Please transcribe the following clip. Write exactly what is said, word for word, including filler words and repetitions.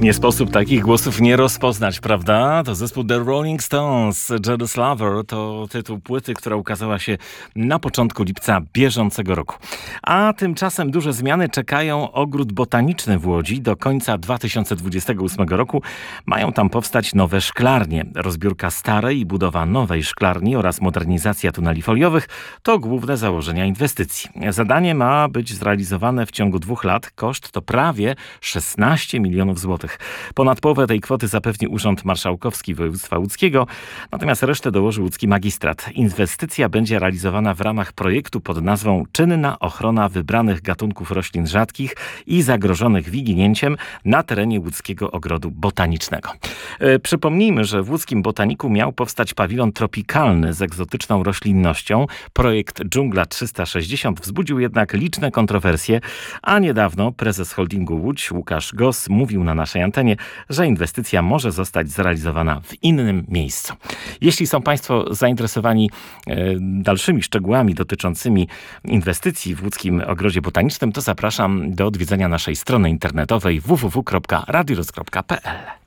Nie sposób takich głosów nie rozpoznać, prawda? To zespół The Rolling Stones, Jealous Lover, to tytuł płyty, która ukazała się na początku lipca bieżącego roku. A tymczasem duże zmiany czekają ogród botaniczny w Łodzi. Do końca dwa tysiące dwudziestego ósmego roku mają tam powstać nowe szklarnie. Rozbiórka starej i budowa nowej szklarni oraz modernizacja tuneli foliowych to główne założenia inwestycji. Zadanie ma być zrealizowane w ciągu dwóch lat. Koszt to prawie szesnaście milionów złotych. Ponad połowę tej kwoty zapewni Urząd Marszałkowski Województwa Łódzkiego, natomiast resztę dołoży łódzki magistrat. Inwestycja będzie realizowana w ramach projektu pod nazwą Czynna ochrona wybranych gatunków roślin rzadkich i zagrożonych wyginięciem na terenie Łódzkiego Ogrodu Botanicznego. E, przypomnijmy, że w Łódzkim Botaniku miał powstać pawilon tropikalny z egzotyczną roślinnością. Projekt Dżungla trzysta sześćdziesiąt wzbudził jednak liczne kontrowersje, a niedawno prezes holdingu Łódź Łukasz Goss mówił na naszej antenie, że inwestycja może zostać zrealizowana w innym miejscu. Jeśli są Państwo zainteresowani e, dalszymi szczegółami dotyczącymi inwestycji w Łódzkim Ogrodzie Botanicznym, to zapraszam do odwiedzenia naszej strony internetowej w w w kropka radioroz kropka p l.